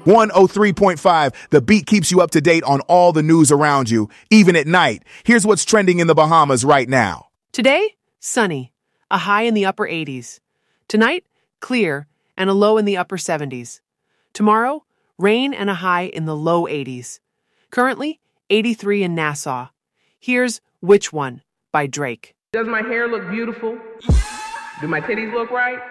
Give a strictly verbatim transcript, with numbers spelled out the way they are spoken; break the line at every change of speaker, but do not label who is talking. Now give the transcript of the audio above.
one oh three point five, The Beat keeps you up to date on all the news around you, even at night. Here's what's trending in the Bahamas right now.
Today, sunny, a high in the upper eighties. Tonight, clear, and a low in the upper seventies. Tomorrow, rain and a high in the low eighties. Currently, eighty-three in Nassau. Here's Which One by Drake.
Does my hair look beautiful? Do my titties look right?